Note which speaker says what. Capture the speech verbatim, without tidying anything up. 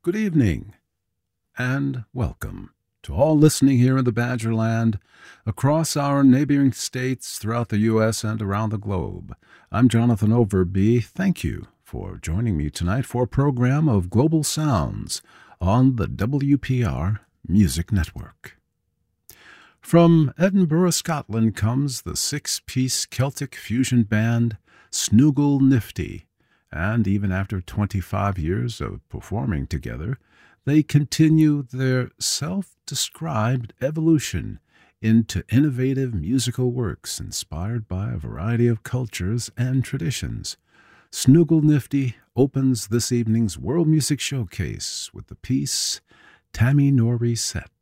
Speaker 1: Good evening, and welcome to all listening here in the Badgerland, across our neighboring states, throughout the U S and around the globe. I'm Jonathan Overby. Thank you for joining me tonight for a program of Global Sounds on the W P R Music Network. From Edinburgh, Scotland, comes the six-piece Celtic fusion band Snoogle Nifty, and even after twenty-five years of performing together, they continue their self-described evolution into innovative musical works inspired by a variety of cultures and traditions. Snoogle Nifty opens this evening's World Music Showcase with the piece Tammy Nori Set.